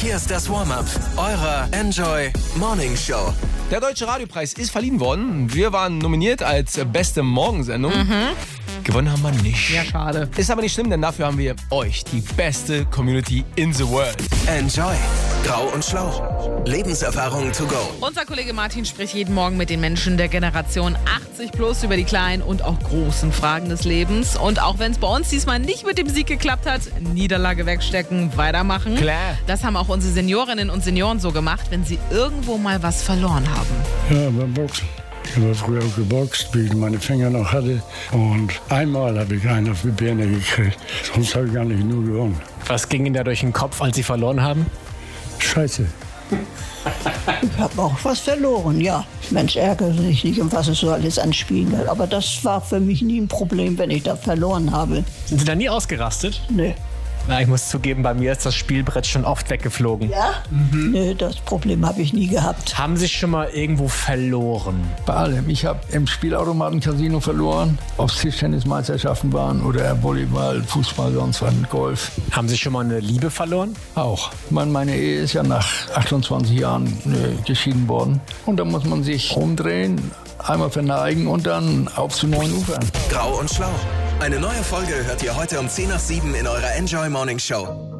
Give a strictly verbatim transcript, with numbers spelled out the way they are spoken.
Hier ist das Warm-up eurer Enjoy Morning Show. Der Deutsche Radiopreis ist verliehen worden. Wir waren nominiert als beste Morgensendung. Mhm. Gewonnen haben wir nicht. Ja, schade. Ist aber nicht schlimm, denn dafür haben wir euch, die beste Community in the world. Enjoy. Grau und Schlau. Lebenserfahrungen to go. Unser Kollege Martin spricht jeden Morgen mit den Menschen der Generation achtzig plus über die kleinen und auch großen Fragen des Lebens. Und auch wenn es bei uns diesmal nicht mit dem Sieg geklappt hat, Niederlage wegstecken, weitermachen. Klar. Das haben auch unsere Seniorinnen und Senioren so gemacht, wenn sie irgendwo mal was verloren haben. Ja, beim Boxen. Ich habe früher auch geboxt, wie ich meine Finger noch hatte. Und einmal habe ich einen auf die Birne gekriegt. Sonst habe ich gar nicht nur gewonnen. Was ging Ihnen da durch den Kopf, als Sie verloren haben? Scheiße. Ich habe auch was verloren, ja. Mensch, ärgere sich nicht, um was es so alles anspielen will. Aber das war für mich nie ein Problem, wenn ich da verloren habe. Sind Sie da nie ausgerastet? Nee. Na, ich muss zugeben, bei mir ist das Spielbrett schon oft weggeflogen. Ja? Mhm. Nee, das Problem habe ich nie gehabt. Haben Sie schon mal irgendwo verloren? Bei allem. Ich habe im Spielautomaten-Casino verloren, ob es Tischtennismeisterschaften waren oder Volleyball, Fußball, sonst was, Golf. Haben Sie schon mal eine Liebe verloren? Auch. Meine, meine Ehe ist ja nach achtundzwanzig Jahren äh, geschieden worden. Und da muss man sich umdrehen, einmal verneigen und dann auf zu neuen Ufern. Grau und Schlau. Eine neue Folge hört ihr heute um zehn nach sieben in eurer Enjoy Morning Show.